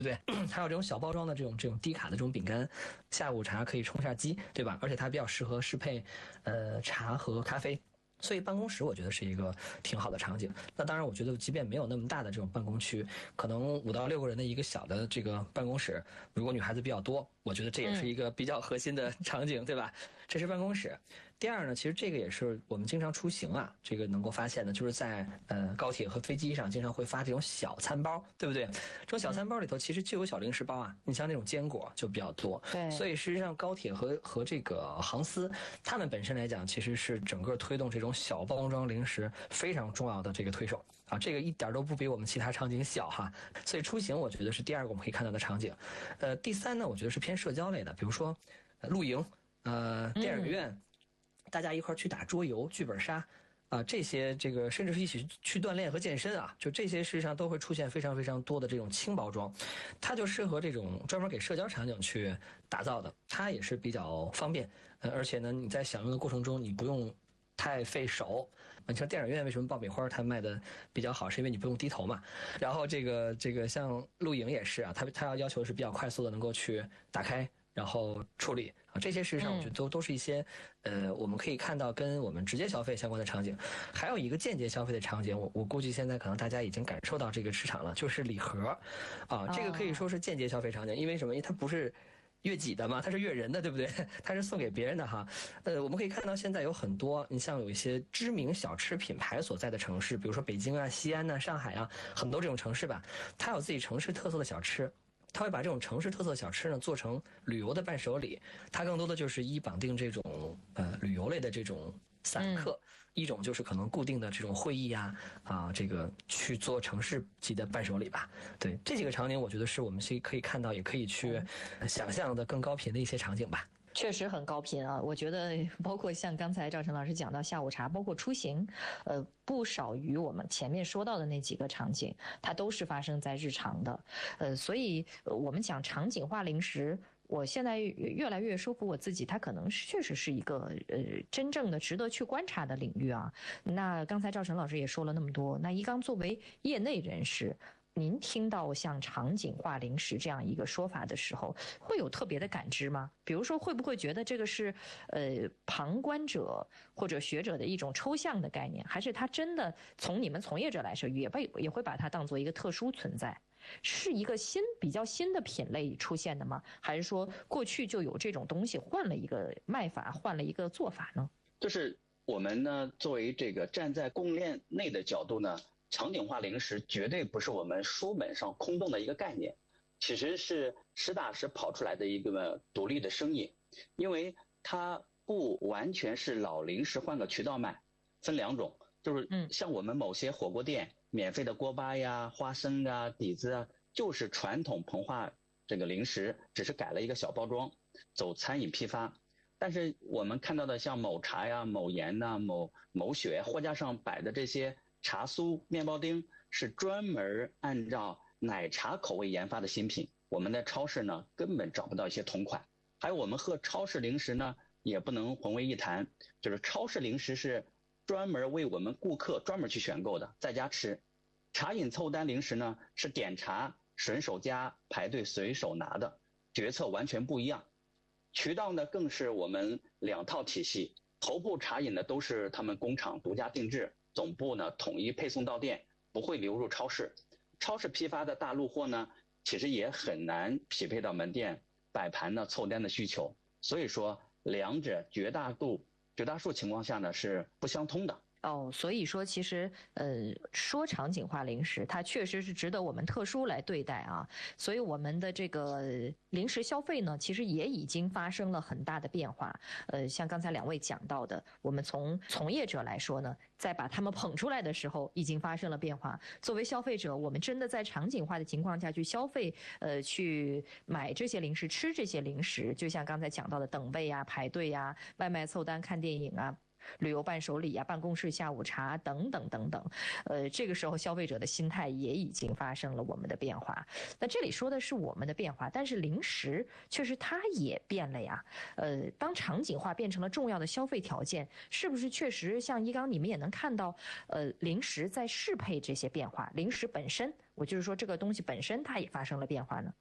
对不对？还有这种小包装的这种低卡的这种饼干，下午茶可以充下饥，对吧？而且它比较适合适配茶和咖啡。所以办公室我觉得是一个挺好的场景。那当然，我觉得即便没有那么大的这种办公区，可能5到6个人的一个小的这个办公室，如果女孩子比较多，我觉得这也是一个比较核心的场景，对吧？这是办公室。第二呢，其实这个也是我们经常出行啊，这个能够发现的，就是在高铁和飞机上经常会发这种小餐包，对不对？这种小餐包里头其实就有小零食包啊，你像那种坚果就比较多。 对， 所以事实上高铁和这个航司，他们本身来讲，其实是整个推动这种小包装零食非常重要的这个推手啊，这个一点都不比我们其他场景小哈。所以出行我觉得是第二个我们可以看到的场景。第三呢，我觉得是偏社交类的，比如说露营，电影院。大家一块去打桌游、剧本杀，这些这个甚至是一起去锻炼和健身啊，就这些事实上都会出现非常非常多的这种轻包装，它就适合这种专门给社交场景去打造的，它也是比较方便，而且呢，你在享用的过程中你不用太费手。你像电影院为什么爆米花它卖的比较好，是因为你不用低头嘛。然后这个像露营也是啊，它要求是比较快速的能够去打开。然后处理啊，这些事实上我觉得都是一些我们可以看到跟我们直接消费相关的场景。还有一个间接消费的场景，我估计现在可能大家已经感受到这个市场了，就是礼盒啊，这个可以说是间接消费场景，因为什么？因为它不是悦己的嘛，它是悦人的，对不对？它是送给别人的哈。我们可以看到现在有很多，你像有一些知名小吃品牌所在的城市，比如说北京啊、西安啊、上海啊，很多这种城市吧，它有自己城市特色的小吃。他会把这种城市特色小吃呢做成旅游的伴手礼，它更多的就是绑定这种旅游类的这种散客，一种就是可能固定的这种会议啊这个去做城市级的伴手礼吧。对，这几个场景我觉得是我们可以看到也可以去想象的更高频的一些场景吧。 确实很高频啊！我觉得包括像刚才赵晨老师讲到下午茶，包括出行，不少于我们前面说到的那几个场景，它都是发生在日常的。所以我们讲场景化零食，我现在越来越说服我自己，它可能确实是一个真正的值得去观察的领域啊。那刚才赵晨老师也说了那么多，那一刚作为业内人士，您听到像场景化零食这样一个说法的时候，会有特别的感知吗？比如说，会不会觉得这个是旁观者或者学者的一种抽象的概念，还是它真的从你们从业者来说，也会把它当做一个特殊存在？是一个比较新的品类出现的吗？还是说过去就有这种东西，换了一个卖法，换了一个做法呢？ 就是我们呢，作为这个站在供应链内的角度呢，场景化零食绝对不是我们书本上空洞的一个概念，其实是实打实跑出来的一个独立的生意，因为它不完全是老零食换个渠道卖，分2种，就是像我们某些火锅店免费的锅巴呀、花生啊、底子啊，就是传统膨化这个零食，只是改了一个小包装，走餐饮批发。但是我们看到的像某茶呀、某盐呐、某雪货架上摆的这些茶酥、面包丁，是专门按照奶茶口味研发的新品，我们的超市呢根本找不到一些同款。还有我们和超市零食呢也不能混为一谈，就是超市零食是专门为我们顾客专门去选购的，在家吃。茶饮凑单零食呢是点茶顺手夹排队随手拿的，决策完全不一样。渠道呢更是我们2套体系，头部茶饮呢都是他们工厂独家定制，总部呢统一配送到店，不会流入超市。超市批发的大陆货呢其实也很难匹配到门店摆盘呢凑单的需求，所以说两者绝大数情况下呢是不相通的。 所以说其实说场景化零食它确实是值得我们特殊来对待啊，所以我们的这个零食消费呢其实也已经发生了很大的变化。像刚才2位讲到的，我们从从业者来说呢，在把他们捧出来的时候已经发生了变化，作为消费者，我们真的在场景化的情况下去消费，去买这些零食，吃这些零食，就像刚才讲到的等位啊、排队啊、外卖凑单、看电影啊， 旅游伴手礼啊、办公室下午茶等等等等。这个时候消费者的心态也已经发生了我们的变化。那这里说的是我们的变化，但是零食确实它也变了呀。当场景化变成了重要的消费条件，是不是确实像一刚你们也能看到，零食在适配这些变化，零食本身，我就是说这个东西本身它也发生了变化呢？